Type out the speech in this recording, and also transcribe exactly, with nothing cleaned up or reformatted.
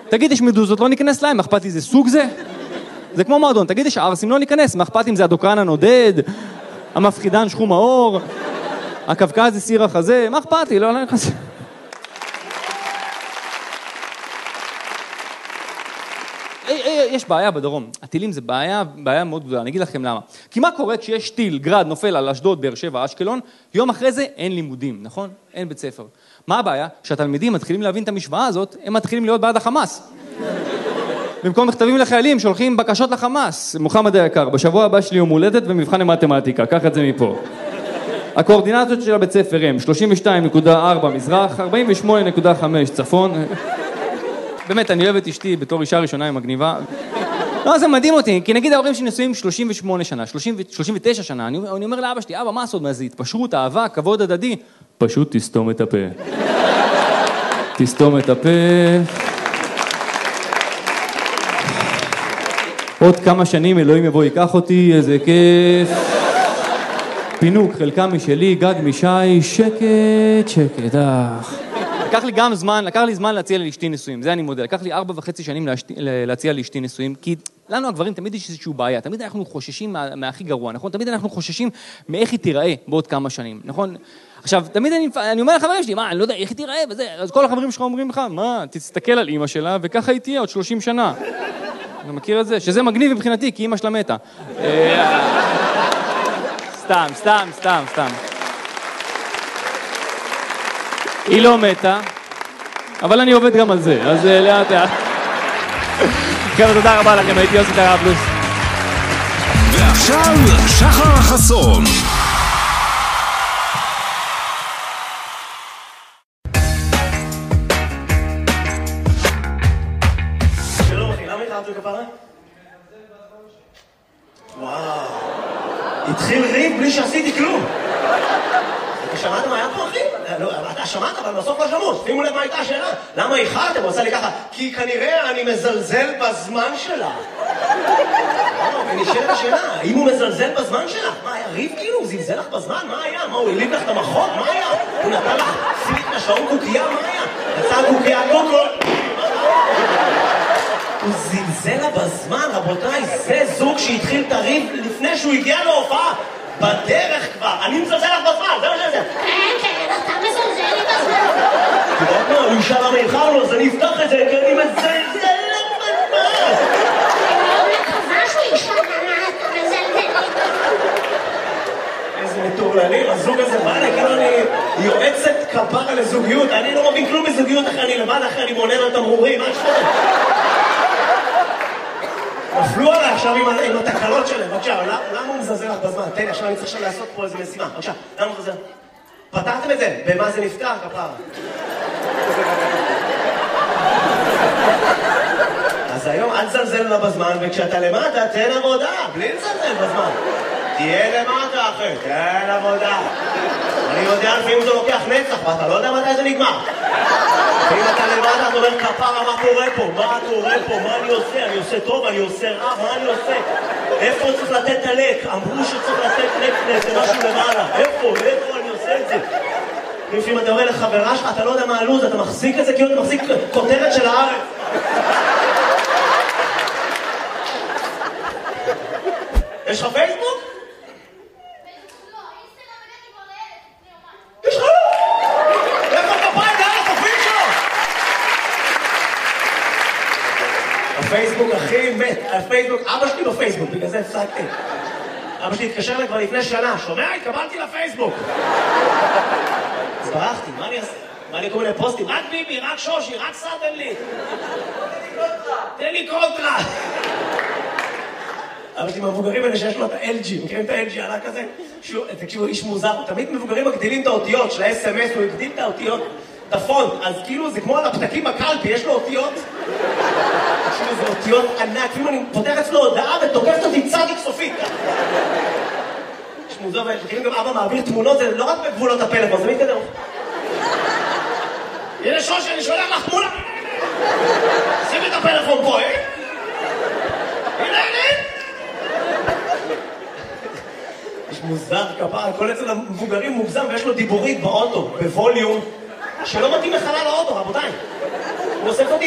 תגיד, יש מדוזות, לא ניכנס להם, מה אכפת לי, זה סוג זה? זה כמו מועדון, תגיד, יש ערסים, לא ניכנס, מה אכפת אם זה הדוקרן הנודד, המפחידן שחום האור, הקווקז זה סיר החזה, מה אכפת לי, לא, לא נכנס. יש בעיה בדרום, הטילים זה בעיה, בעיה מאוד גדולה, אני אגיד לכם למה. כי מה קורה כשיש טיל, גרד, נופל על אשדוד, באר שבע, אשקלון, יום אחרי זה אין לימודים, נכון? אין בית ספר. מה הבעיה? שהתלמידים מתחילים להבין את המשוואה הזאת, הם מתחילים להיות בעד החמאס. במקום מכתבים לחיילים, שולחים בקשות לחמאס. מוחמד היקר, בשבוע הבא שלי יום הולדת ומבחן למתמטיקה, קח את זה מפה. הקואורדינטות של הבית ספר הם שלושים ושתיים נקודה ארבע מזרח, ארבעים ושמונה נקודה חמש צפון. באמת, אני אוהב את אשתי בתור אישה ראשונה עם מגניבה. לא, זה מדהים אותי, כי נגיד ההורים שנשואים שלושים ושמונה שנה, שלושים ותשע שנה, אני, אני אומר לאבא שלי, אבא, מה הסוד? מה זה? התפשרות, אהבה, כבוד הדדי? פשוט תסתום את הפה. תסתום את הפה. עוד כמה שנים אלוהים יבוא ייקח אותי, איזה כיף. פינוק, חלקה משלי, גג משי, שקט, שקט, אך. לקח לי גם זמן, לקח לי זמן להציע לאשתי נישואים, זה אני מודה. לקח לי ארבע וחצי שנים להציע לאשתי נישואים, כי לנו הגברים תמיד יש איזושהי בעיה, תמיד אנחנו חוששים מה, מהכי גרוע, נכון? תמיד אנחנו חוששים מאיך היא תיראה בעוד כמה שנים, נכון? עכשיו, תמיד אני, אני אומר לחברים שלי, מה, אני לא יודע, איך היא תיראה וזה, אז כל החברים שלך אומרים לך, מה, תסתכל על אמא שלה וככה היא תהיה עוד שלושים שנה. אני מכיר את זה, שזה מגניב מבחינתי, כי אמא שלה מתה. סתם, סתם, סתם, סתם. היא לא מתה, אבל אני עובד גם על זה, אז לאט לאט. חבר'ה, תודה רבה לכם, הייתי יוסי טראבלוס. ועכשיו, שחר חסון. שלום אחי, למה התחלת לכפרה? וואו, התחיל ריב בלי שעשיתי כלום. אתה שמעת מה היה פה, אחי? אתה שמעת, אבל בסוף לא שמעו. שימו לב מה הייתה השאלה. למה איחרתם? הוא עושה לי ככה, כי כנראה אני מזלזל בזמן שלה. ונשאלת השאלה, האם הוא מזלזל בזמן שלה? מה, היה ריב כאילו? הוא זלזל לך בזמן? מה היה? מה, הוא הליב לך את המחוק? מה היה? הוא נתן לך סימית לשעון קוקייה? מה היה? יצא קוקייה קוקו? הוא זלזל לה בזמן, רבותיי, זה זוג שהתחיל את הריב לפני שהוא הגיע להופעה. בדרך כבר, אני מזלזל לך בזמן, זה מה שזה. כן, כן, אתה מזלזל לי בזמן. אתה יודעת מה, הוא ישאל למה איחרנו, אז אני אפתח את זה, כי אני מזלזל לך בזמן. אני מקווה שהוא ישאל למה אתה מזלזל לי בזמן. איזה מטורללים, הזוג הזה בא לי, כאילו אני יועצת כפרה לזוגיות, אני לא מבין כלום בזוגיות אחרי אני לבד, אחרי אני מונן על תמרורים, מה שחור? נפלו עליי עכשיו עם התקלות שלהם, בבקשה, למה הוא מזלזל לך בזמן? תן לי, עכשיו אני צריך עכשיו לעשות פה איזה משימה, בבקשה, למה הוא מזלזל? פתרתם את זה? במה זה נפתר, כפרה? אז היום אל תזלזל לה בזמן, וכשאתה למטה, תן עבודה, בלי לזלזל בזמן. תהיה למטה, אחי, תן עבודה. אני יודע לפעמים זה לוקח נצח, ואתה לא יודע מתי זה נגמר. ואם אתה למטה, אתה אומר, כפרה, מה קורה פה? מה קורה פה? מה אני עושה? אני עושה טוב, אני עושה רע, מה אני עושה? איפה צריך לתת את הלק? אמרו שצריך לתת לק לזה משהו למעלה. איפה? איפה אני עושה את זה? לפעמים אתה אומר לחברה שלך, אתה לא יודע מה הלוז, אתה מחזיק את זה כאילו אתה מחזיק כותרת של הארץ. יש לך פייסבוק? יש לך? איפה כפיים דרך החופים שלו? הפייסבוק הכי מת, הפייסבוק, אבא שלי בפייסבוק, בגלל זה הפסקתי. אבא שלי התקשר אליי כבר לפני שנה, שומע? התקבלתי לפייסבוק. אז ברחתי, מה אני אעשה? מה אני קורא לי פוסטים? רק ביבי, רק שושי, רק סרדנלי. תן לי קונטרה. אבא שלי מהמבוגרים האלה שיש לו את ה-אל ג'י, מכירים את ה-אל ג'י עלה כזה? תקשיבו, איש מוזר, תמיד מבוגרים מגדילים את האותיות של ה-אס אם אס, הוא הגדיל את האותיות, את הפונט, אז כאילו זה כמו על הפתקים בקלפי, יש לו אותיות. תקשיבו, זה אותיות ענק, כאילו אני פותח אצלו הודעה ותוקפת אותי צדיק סופית. איש מוזר, וכאילו גם אבא מעביר תמונות, זה לא רק בגבולות הפלאפון, זה מתקדם. הנה שושי, אני שולח לך תמונה. שים את הפלאפון פה, אה? הנה, הנה. יש מוזר כפרה, כל אצל המבוגרים מוגזם ויש לו דיבורית באוטו, בווליום, שלא מתאים לחלל האוטו, רבותיי. הוא עושה אותי